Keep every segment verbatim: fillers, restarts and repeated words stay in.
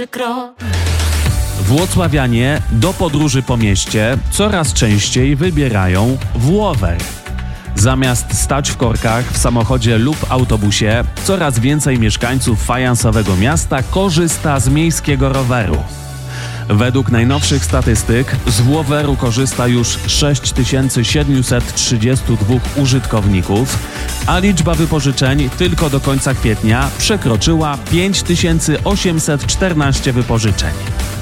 Włocławianie do podróży po mieście coraz częściej wybierają Włower. Zamiast stać w korkach w samochodzie lub autobusie, coraz więcej mieszkańców fajansowego miasta korzysta z miejskiego roweru. Według najnowszych statystyk z Włoweru korzysta już sześć tysięcy siedemset trzydzieści dwa użytkowników, a liczba wypożyczeń tylko do końca kwietnia przekroczyła pięć tysięcy osiemset czternaście wypożyczeń.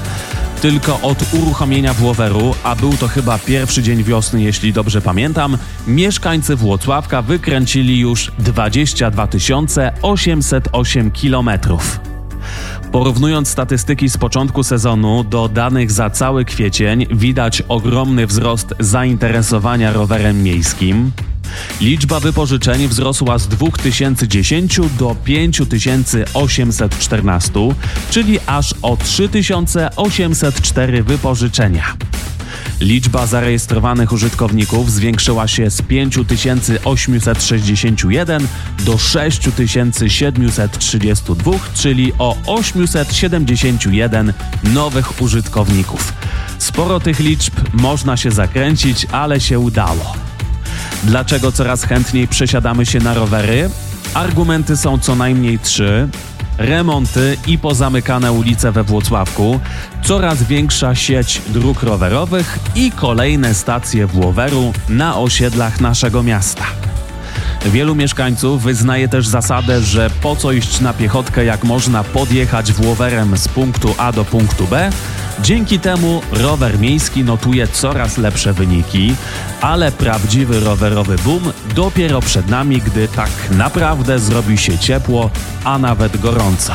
Tylko od uruchomienia Włoweru, a był to chyba pierwszy dzień wiosny, jeśli dobrze pamiętam, mieszkańcy Włocławka wykręcili już dwadzieścia dwa tysiące osiemset osiem kilometrów. Porównując statystyki z początku sezonu do danych za cały kwiecień, widać ogromny wzrost zainteresowania rowerem miejskim. Liczba wypożyczeń wzrosła z dwa tysiące dziesięć do pięć tysięcy osiemset czternaście, czyli aż o trzy tysiące osiemset cztery wypożyczenia. Liczba zarejestrowanych użytkowników zwiększyła się z pięć tysięcy osiemset sześćdziesiąt jeden do sześć tysięcy siedemset trzydzieści dwa, czyli o osiemset siedemdziesiąt jeden nowych użytkowników. Sporo tych liczb można się zakręcić, ale się udało. Dlaczego coraz chętniej przesiadamy się na rowery? Argumenty są co najmniej trzy. Remonty i pozamykane ulice we Włocławku, coraz większa sieć dróg rowerowych i kolejne stacje Włoweru na osiedlach naszego miasta. Wielu mieszkańców wyznaje też zasadę, że po co iść na piechotkę, jak można podjechać Włowerem z punktu A do punktu B. Dzięki temu rower miejski notuje coraz lepsze wyniki, ale prawdziwy rowerowy boom dopiero przed nami, gdy tak naprawdę zrobi się ciepło, a nawet gorąco.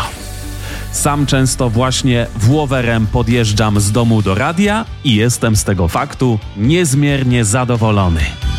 Sam często właśnie Włowerem podjeżdżam z domu do radia i jestem z tego faktu niezmiernie zadowolony.